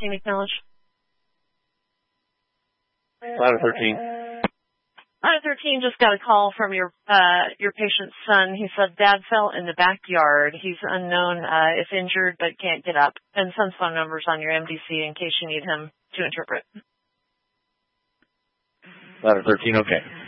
Scenic Village. Ladder 13. Ladder 13 just got a call from your patient's son. He said dad fell in the backyard. He's unknown if injured but can't get up. And son's phone number's on your MDC in case you need him to interpret. Ladder 13, okay.